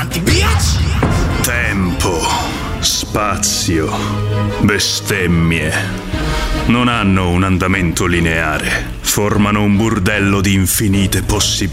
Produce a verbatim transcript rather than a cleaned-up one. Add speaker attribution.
Speaker 1: avanti, bitch!
Speaker 2: Tempo, spazio, bestemmie. Non hanno un andamento lineare. Formano un burdello di infinite possibilità.